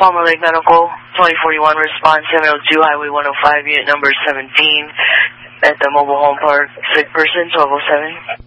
Palmer Lake Medical, 2041 response, 702 Highway 105, unit number 17 at the mobile home park. Sick person, 1207.